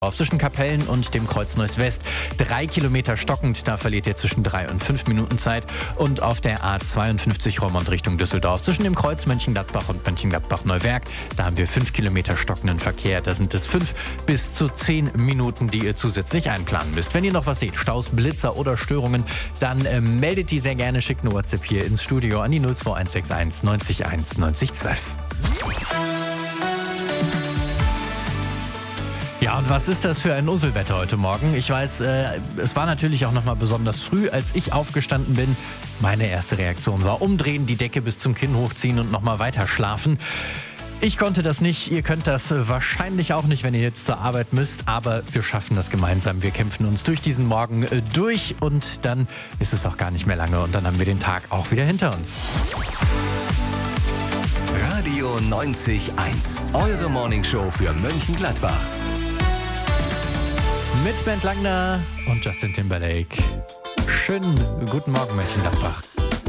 Zwischen Kapellen und dem Kreuz Neuss West. 3 Kilometer stockend, da verliert ihr zwischen 3 und 5 Minuten Zeit. Und auf der A52 Roermond Richtung Düsseldorf zwischen dem Kreuz Mönchengladbach und Mönchengladbach-Neuwerk. Da haben wir 5 Kilometer stockenden Verkehr. Da sind es 5 bis zu 10 Minuten, die ihr zusätzlich einplanen müsst. Wenn ihr noch was seht, Staus, Blitzer oder Störungen, dann meldet die sehr gerne, schickt eine WhatsApp hier ins Studio an die 02161 90 1 90 12. Ja, und was ist das für ein Uselwetter heute Morgen? Ich weiß, es war natürlich auch nochmal besonders früh, als ich aufgestanden bin. Meine erste Reaktion war umdrehen, die Decke bis zum Kinn hochziehen und nochmal weiter schlafen. Ich konnte das nicht, ihr könnt das wahrscheinlich auch nicht, wenn ihr jetzt zur Arbeit müsst, aber wir schaffen das gemeinsam. Wir kämpfen uns durch diesen Morgen durch und dann ist es auch gar nicht mehr lange und dann haben wir den Tag auch wieder hinter uns. Radio 90.1, eure Morningshow für Mönchengladbach. Mit Bernd Langner und Justin Timberlake. Schönen guten Morgen, Mönchengladbach.